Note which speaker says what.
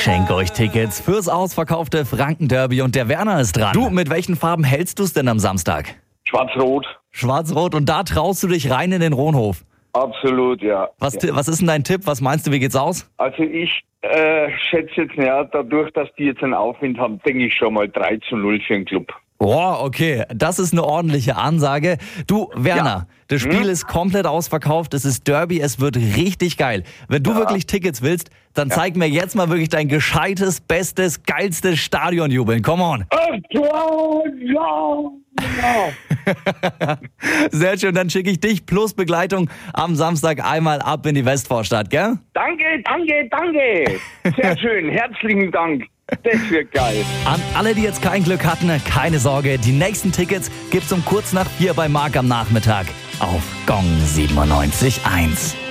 Speaker 1: schenke euch Tickets fürs ausverkaufte Franken-Derby und der Werner ist dran. Du, mit welchen Farben hältst du es denn am Samstag?
Speaker 2: Schwarz-Rot.
Speaker 1: Schwarz-Rot, und da traust du dich rein in den Rohnhof?
Speaker 2: Absolut, ja.
Speaker 1: Was ist denn dein Tipp? Was meinst du, wie geht's aus?
Speaker 2: Also ich schätze jetzt, dadurch, dass die jetzt einen Aufwind haben, denke ich schon mal 3-0 für den Club.
Speaker 1: Boah, okay, das ist eine ordentliche Ansage. Du, Werner, das Spiel ist komplett ausverkauft, es ist Derby, es wird richtig geil. Wenn du wirklich Tickets willst, dann zeig mir jetzt mal wirklich dein gescheites, bestes, geilstes Stadionjubeln. Come on. Sehr schön, dann schicke ich dich plus Begleitung am Samstag einmal ab in die Westvorstadt, gell?
Speaker 2: Danke. Sehr schön, herzlichen Dank. Das wird geil.
Speaker 1: An alle, die jetzt kein Glück hatten, keine Sorge, die nächsten Tickets gibt's um kurz nach 4 bei Marc am Nachmittag auf Gong 97.1.